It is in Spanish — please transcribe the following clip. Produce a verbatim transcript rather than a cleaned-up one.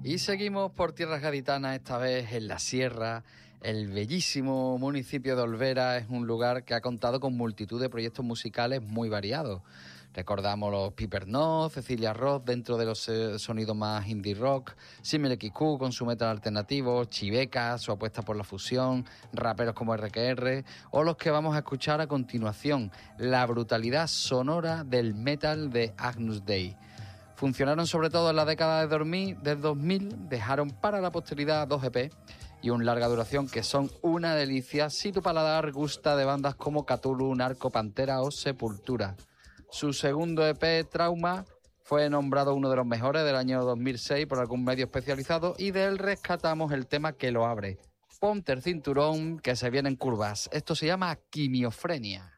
Y seguimos por tierras gaditanas, esta vez en la sierra. El bellísimo municipio de Olvera es un lugar que ha contado con multitud de proyectos musicales muy variados. Recordamos los Piper No, Cecilia Roth dentro de los eh, sonidos más indie rock, Simil X Q con su metal alternativo, Chiveca, su apuesta por la fusión, raperos como R Q R, o los que vamos a escuchar a continuación, la brutalidad sonora del metal de Agnus Dei. Funcionaron sobre todo en la década de dos mil, dejaron para la posteridad dos E P y una larga duración que son una delicia si tu paladar gusta de bandas como Cthulhu, Narco, Pantera o Sepultura. Su segundo E P, Trauma, fue nombrado uno de los mejores del año dos mil seis por algún medio especializado y de él rescatamos el tema que lo abre. Ponte el cinturón, que se vienen curvas. Esto se llama Quimiofrenia.